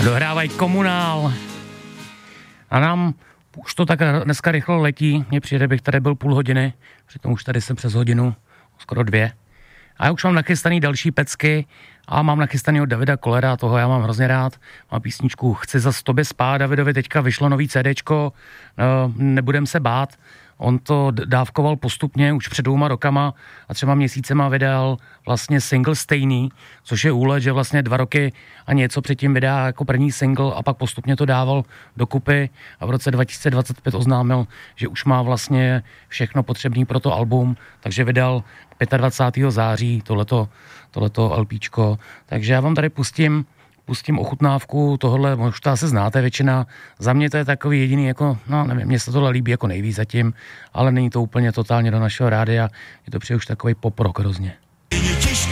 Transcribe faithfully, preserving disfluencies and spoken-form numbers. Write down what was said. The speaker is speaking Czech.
Dohrávají Komunál. A nám už to tak dneska rychle letí. Mně přijde, bych tady byl půl hodiny, přitom už tady jsem přes hodinu, skoro dvě. A já už mám nachystaný další pecky a mám nachystanýho Davida Kollera, toho já mám hrozně rád. Mám písničku Chci zas tobě spát, Davidovi teďka vyšlo nový CDčko, Nebudem se bát. On to dávkoval postupně už před dvouma rokama a třeba měsícema vydal vlastně single Stejný, což je úlet, že vlastně dva roky a něco předtím vydá jako první single a pak postupně to dával dokupy a v roce dva tisíce dvacet pět oznámil, že už má vlastně všechno potřebné pro to album, takže vydal dvacátého pátého září tohleto, tohleto LPčko. Takže já vám tady pustím pustím ochutnávku tohle, možná se znáte většina, za mě to je takový jediný, jako, no nevím, mně se tohle líbí jako nejvíc zatím, ale není to úplně totálně do našeho rádia, je to přijde už takový pop rock hrozně.